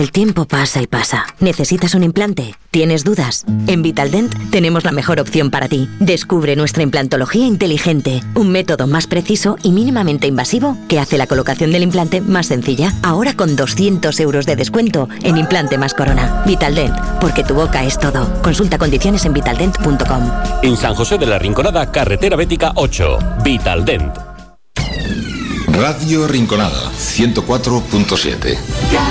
El tiempo pasa y pasa. ¿Necesitas un implante? ¿Tienes dudas? En Vitaldent tenemos la mejor opción para ti. Descubre nuestra implantología inteligente, un método más preciso y mínimamente invasivo que hace la colocación del implante más sencilla. Ahora con 200 euros de descuento en implante más corona. Vitaldent, porque tu boca es todo. Consulta condiciones en vitaldent.com. En San José de la Rinconada, carretera Bética 8. Vitaldent. Radio Rinconada 104.7.